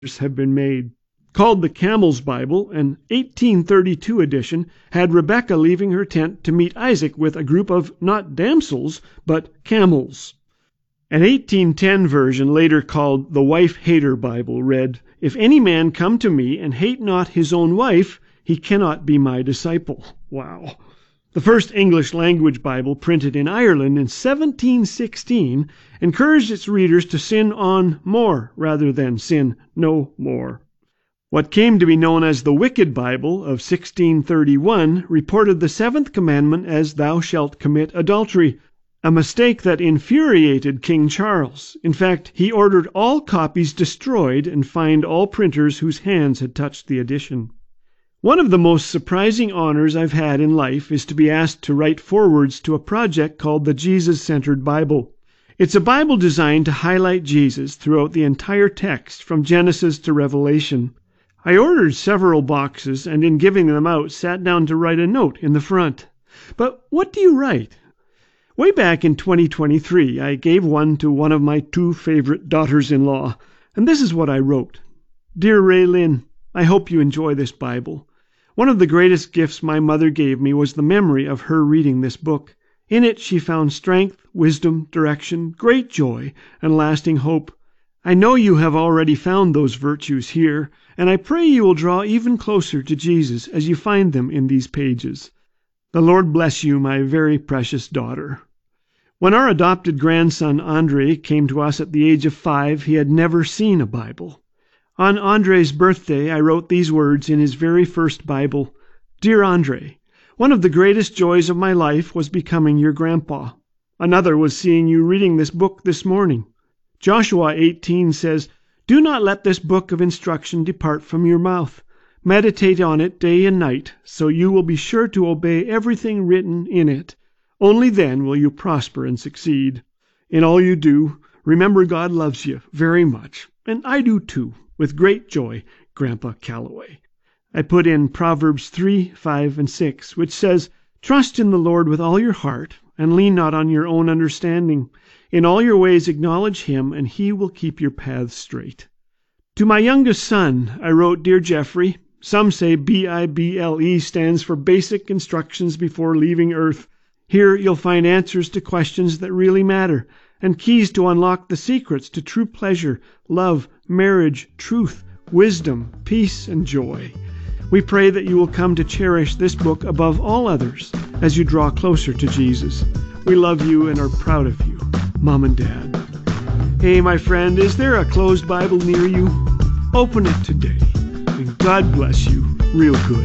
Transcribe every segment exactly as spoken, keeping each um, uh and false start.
have been made. Called the Camel's Bible, an eighteen thirty-two edition had Rebekah leaving her tent to meet Isaac with a group of not damsels, but camels. An eighteen ten version, later called the Wife-Hater Bible, read, "If any man come to me and hate not his own wife, he cannot be my disciple." Wow. The first English-language Bible, printed in Ireland in seventeen sixteen, encouraged its readers to sin on more rather than sin no more. What came to be known as the Wicked Bible of sixteen thirty-one reported the seventh commandment as "Thou shalt commit adultery," a mistake that infuriated King Charles. In fact, he ordered all copies destroyed and fined all printers whose hands had touched the edition. One of the most surprising honors I've had in life is to be asked to write forewords to a project called the Jesus-Centered Bible. It's a Bible designed to highlight Jesus throughout the entire text, from Genesis to Revelation. I ordered several boxes, and in giving them out, sat down to write a note in the front. But what do you write? Way back in twenty twenty-three, I gave one to one of my two favorite daughters-in-law, and this is what I wrote. "Dear Raylyn, I hope you enjoy this Bible. One of the greatest gifts my mother gave me was the memory of her reading this book. In it she found strength, wisdom, direction, great joy, and lasting hope. I know you have already found those virtues here, and I pray you will draw even closer to Jesus as you find them in these pages. The Lord bless you, my very precious daughter." When our adopted grandson Andre came to us at the age of five, he had never seen a Bible. On Andre's birthday, I wrote these words in his very first Bible: "Dear Andre, one of the greatest joys of my life was becoming your grandpa. Another was seeing you reading this book this morning. Joshua eighteen says, 'Do not let this book of instruction depart from your mouth. Meditate on it day and night, so you will be sure to obey everything written in it. Only then will you prosper and succeed. In all you do, remember God loves you very much, and I do too, with great joy, Grandpa Calloway.'" I put in Proverbs three, five, and six, which says, "Trust in the Lord with all your heart, and lean not on your own understanding. In all your ways acknowledge him, and he will keep your paths straight." To my youngest son, I wrote, "Dear Jeffrey, some say B I B L E stands for Basic Instructions Before Leaving Earth. Here you'll find answers to questions that really matter, and keys to unlock the secrets to true pleasure, love, marriage, truth, wisdom, peace, and joy. We pray that you will come to cherish this book above all others as you draw closer to Jesus. We love you and are proud of you, Mom and Dad." Hey, my friend, is there a closed Bible near you? Open it today, and God bless you real good.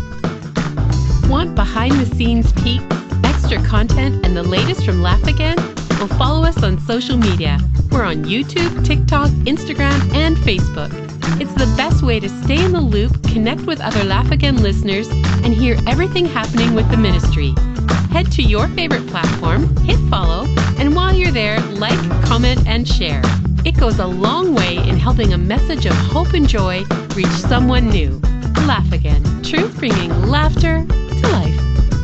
Want behind-the-scenes peeks, extra content, and the latest from Laugh Again? Well, follow us on social media. We're on YouTube, TikTok, Instagram, and Facebook. It's the best way to stay in the loop, connect with other Laugh Again listeners, and hear everything happening with the ministry. Head to your favorite platform, hit follow, and while you're there, like, comment, and share. It goes a long way in helping a message of hope and joy reach someone new. Laugh Again, truth bringing laughter to life.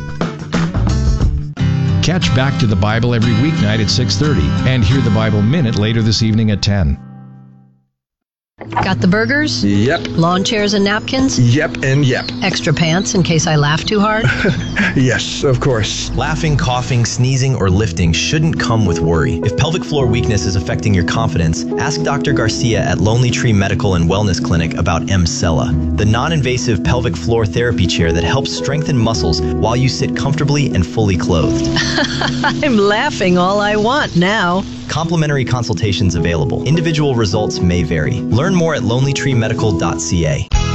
Catch Back to the Bible every weeknight at six thirty and hear the Bible Minute later this evening at ten. Got the burgers? Yep. Lawn chairs and napkins? Yep and yep. Extra pants in case I laugh too hard? Yes, of course. Laughing, coughing, sneezing, or lifting shouldn't come with worry. If pelvic floor weakness is affecting your confidence, ask Doctor Garcia at Lonely Tree Medical and Wellness Clinic about Emsella, the non-invasive pelvic floor therapy chair that helps strengthen muscles while you sit comfortably and fully clothed. I'm laughing all I want now. Complimentary consultations available. Individual results may vary. Learn more at lonely tree medical dot c a.